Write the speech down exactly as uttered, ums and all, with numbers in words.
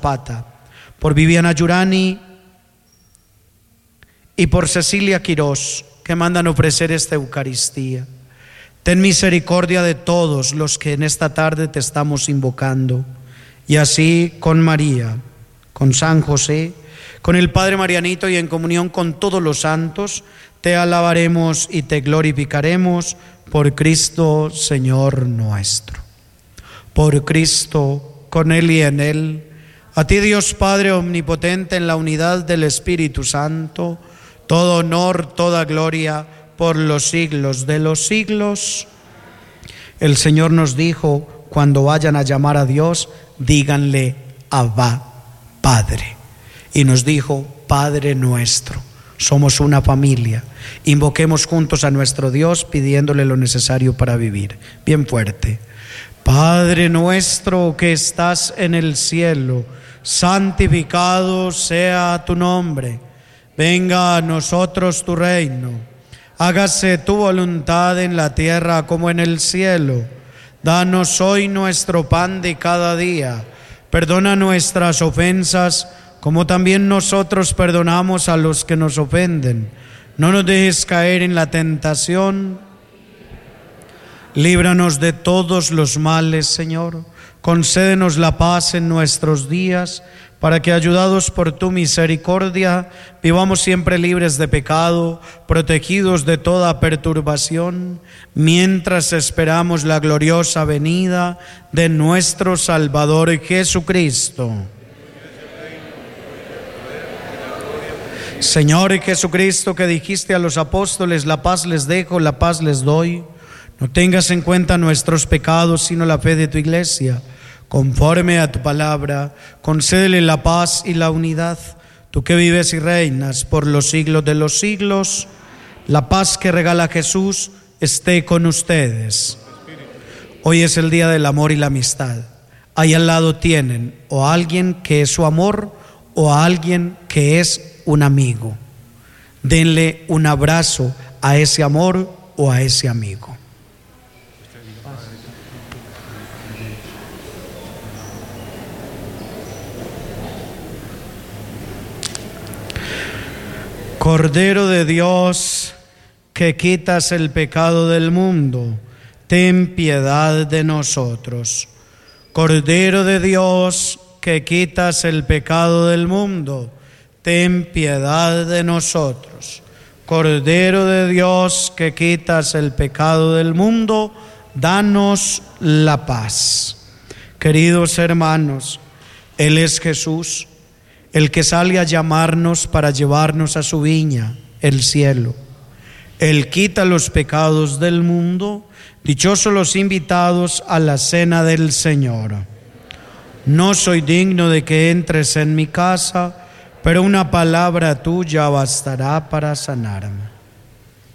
Zapata, por Viviana Yurani y por Cecilia Quirós, que mandan ofrecer esta Eucaristía. Ten misericordia de todos los que en esta tarde te estamos invocando, y así con María, con San José, con el Padre Marianito y en comunión con todos los santos, te alabaremos y te glorificaremos por Cristo Señor nuestro. Por Cristo, con Él y en Él, a ti Dios Padre omnipotente en la unidad del Espíritu Santo, todo honor, toda gloria por los siglos de los siglos. El Señor nos dijo, cuando vayan a llamar a Dios, díganle Abba, Padre. Y nos dijo, Padre nuestro. Somos una familia. Invoquemos juntos a nuestro Dios pidiéndole lo necesario para vivir. Bien fuerte. Padre nuestro que estás en el cielo, santificado sea tu nombre. Venga a nosotros tu reino. Hágase tu voluntad en la tierra como en el cielo. Danos hoy nuestro pan de cada día. Perdona nuestras ofensas, como también nosotros perdonamos a los que nos ofenden. No nos dejes caer en la tentación. Líbranos de todos los males, Señor. Concédenos la paz en nuestros días, para que, ayudados por tu misericordia, vivamos siempre libres de pecado, protegidos de toda perturbación, mientras esperamos la gloriosa venida de nuestro Salvador Jesucristo. Señor Jesucristo, que dijiste a los apóstoles, la paz les dejo, la paz les doy, no tengas en cuenta nuestros pecados, sino la fe de tu iglesia. Conforme a tu palabra, concédele la paz y la unidad. Tú que vives y reinas por los siglos de los siglos, la paz que regala Jesús esté con ustedes. Hoy es el día del amor y la amistad. Ahí al lado tienen o a alguien que es su amor o a alguien que es un amigo. Denle un abrazo a ese amor o a ese amigo. Cordero de Dios, que quitas el pecado del mundo, ten piedad de nosotros. Cordero de Dios, que quitas el pecado del mundo, ten piedad de nosotros. Cordero de Dios, que quitas el pecado del mundo, danos la paz. Queridos hermanos, Él es Jesús, el que sale a llamarnos para llevarnos a su viña, el cielo. Él quita los pecados del mundo. Dichosos los invitados a la cena del Señor. No soy digno de que entres en mi casa, pero una palabra tuya bastará para sanarme.